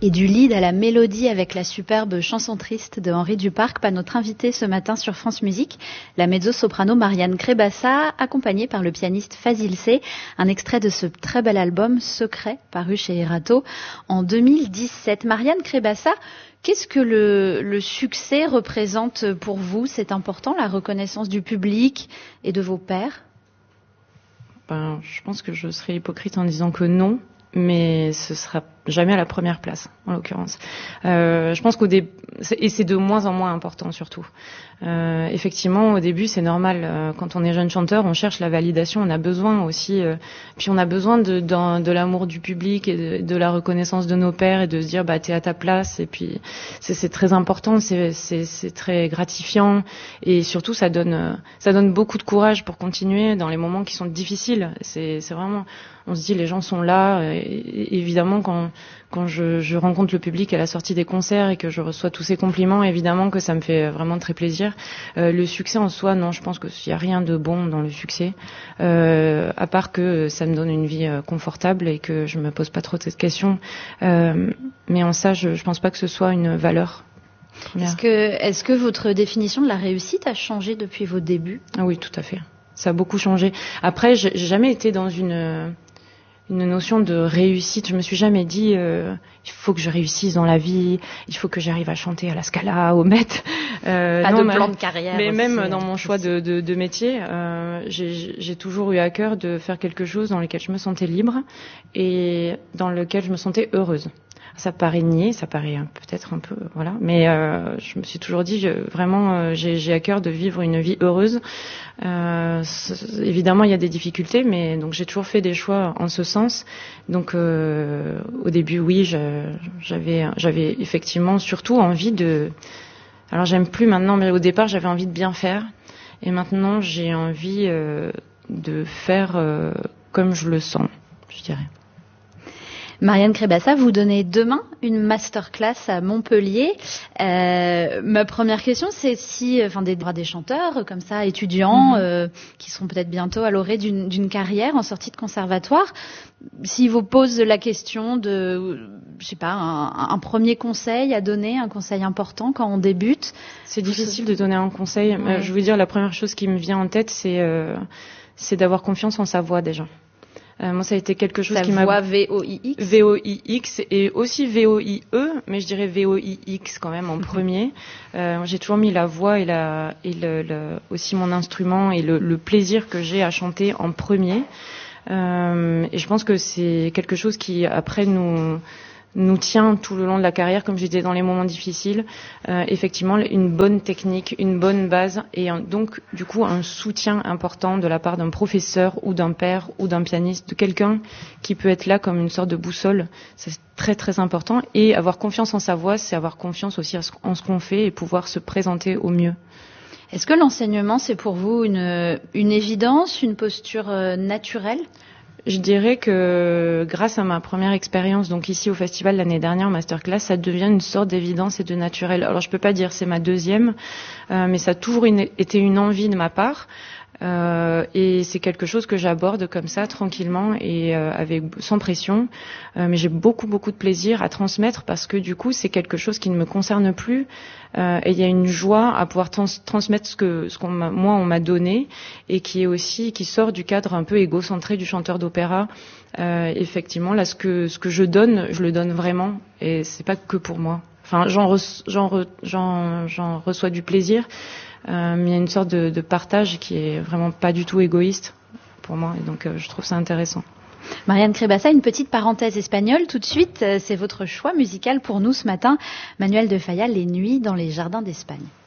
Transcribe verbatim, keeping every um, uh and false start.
Et du lead à la mélodie avec la superbe chanson triste de Henri Duparc, pas notre invité ce matin sur France Musique, la mezzo-soprano Marianne Crébassa, accompagnée par le pianiste Fazil C. Un extrait de ce très bel album Secret, paru chez Erato en deux mille dix-sept. Marianne Crébassa, qu'est-ce que le, le succès représente pour vous? C'est important, la reconnaissance du public et de vos pairs? Ben, je pense que je serais hypocrite en disant que non. Mais ce sera jamais à la première place, en l'occurrence. Euh, je pense qu'au début, et c'est de moins en moins important surtout. Euh, effectivement, au début, c'est normal. Euh, quand on est jeune chanteur, on cherche la validation. On a besoin aussi, euh, puis on a besoin de, de, de l'amour du public et de, de la reconnaissance de nos pairs et de se dire, bah, t'es à ta place. Et puis, c'est, c'est très important, c'est, c'est, c'est très gratifiant et surtout, ça donne, ça donne beaucoup de courage pour continuer dans les moments qui sont difficiles. C'est, c'est vraiment, on se dit, les gens sont là. Et, et évidemment, quand quand je, je rencontre le public à la sortie des concerts et que je reçois tous ces compliments, évidemment que ça me fait vraiment très plaisir. Euh, le succès en soi, non, je pense qu'il n'y a rien de bon dans le succès, euh, à part que ça me donne une vie euh, confortable et que je me pose pas trop de cette question. Euh, mais en ça, je, je pense pas que ce soit une valeur. Est-ce que, est-ce que votre définition de la réussite a changé depuis vos débuts? Ah oui, tout à fait. Ça a beaucoup changé. Après, j'ai, j'ai jamais été dans une une notion de réussite. Je me suis jamais dit euh, il faut que je réussisse dans la vie, il faut que j'arrive à chanter à la Scala, au Met. Euh, Pas non, de plan de carrière. Mais aussi, même dans mon choix de, de, de métier, euh, j'ai, j'ai toujours eu à cœur de faire quelque chose dans lequel je me sentais libre et dans lequel je me sentais heureuse. Ça paraît niais, ça paraît peut-être un peu, voilà. Mais euh, je me suis toujours dit, je, vraiment, euh, j'ai, j'ai à cœur de vivre une vie heureuse. Euh, évidemment, il y a des difficultés, mais donc j'ai toujours fait des choix en ce sens. Donc, euh, au début, oui, je, j'avais, j'avais effectivement surtout envie de. Alors, j'aime plus maintenant, mais au départ, j'avais envie de bien faire, et maintenant, j'ai envie euh, de faire euh, comme je le sens, je dirais. Marianne Crébassa, vous donnez demain une masterclass à Montpellier. Euh, ma première question, c'est si, enfin, des droits des chanteurs comme ça, étudiants, mm-hmm. euh, qui seront peut-être bientôt à l'orée d'une, d'une carrière en sortie de conservatoire, s'ils vous posent la question de, je sais pas, un, un premier conseil à donner, un conseil important quand on débute. C'est difficile de donner un conseil. Ouais. Euh, je veux dire, la première chose qui me vient en tête, c'est, euh, c'est d'avoir confiance en sa voix déjà. Euh, moi, ça a été quelque chose Ta qui voix m'a... V O I X V O I X et aussi V O I E, mais je dirais V O I X quand même en premier. Euh, j'ai toujours mis la voix et, la, et le, le, aussi mon instrument et le, le plaisir que j'ai à chanter en premier. Euh, et je pense que c'est quelque chose qui, après, nous... nous tient tout le long de la carrière, comme je disais, dans les moments difficiles. Euh, effectivement, une bonne technique, une bonne base, et un, donc, du coup, un soutien important de la part d'un professeur ou d'un père ou d'un pianiste, de quelqu'un qui peut être là comme une sorte de boussole. C'est très, très important. Et avoir confiance en sa voix, c'est avoir confiance aussi en ce qu'on fait et pouvoir se présenter au mieux. Est-ce que l'enseignement, c'est pour vous une, une évidence, une posture euh, naturelle ? Je dirais que grâce à ma première expérience, donc ici au festival l'année dernière, masterclass, ça devient une sorte d'évidence et de naturel. Alors je peux pas dire c'est ma deuxième, euh, mais ça a toujours une, été une envie de ma part. Euh, et c'est quelque chose que j'aborde comme ça tranquillement et euh, avec sans pression, euh, mais j'ai beaucoup beaucoup de plaisir à transmettre parce que du coup c'est quelque chose qui ne me concerne plus euh, et il y a une joie à pouvoir trans- transmettre ce que ce qu'on m'a, moi on m'a donné et qui est aussi qui sort du cadre un peu égocentré du chanteur d'opéra. Euh, effectivement là ce que ce que je donne je le donne vraiment et c'est pas que pour moi. Enfin j'en re- j'en, re- j'en, j'en reçois du plaisir. Euh, mais il y a une sorte de, de partage qui est vraiment pas du tout égoïste pour moi et donc euh, je trouve ça intéressant. Marianne Crébassa, une petite parenthèse espagnole tout de suite, c'est votre choix musical pour nous ce matin. Manuel de Falla, Les Nuits dans les jardins d'Espagne.